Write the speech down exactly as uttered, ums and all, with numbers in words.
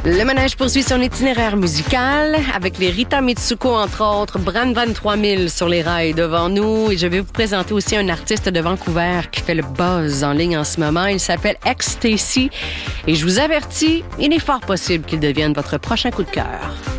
Le manège poursuit son itinéraire musical avec les Rita Mitsuko, entre autres, Bran Van trois mille sur les rails devant nous. Et je vais vous présenter aussi un artiste de Vancouver qui fait le buzz en ligne en ce moment. Il s'appelle X-Stacy. Et je vous avertis, il est fort possible qu'il devienne votre prochain coup de cœur.